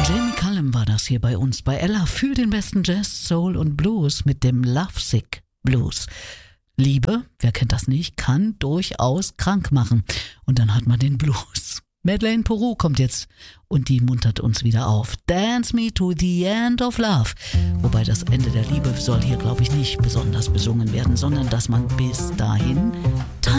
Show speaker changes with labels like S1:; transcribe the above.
S1: Jamie Cullum war das hier bei uns bei Ella. Fühl den besten Jazz, Soul und Blues mit dem Lovesick Blues. Liebe, wer kennt das nicht, kann durchaus krank machen. Und dann hat man den Blues. Madeleine Peru kommt jetzt und die muntert uns wieder auf. Dance me to the end of love. Wobei das Ende der Liebe soll hier, glaube ich, nicht besonders besungen werden, sondern dass man bis dahin tanzt.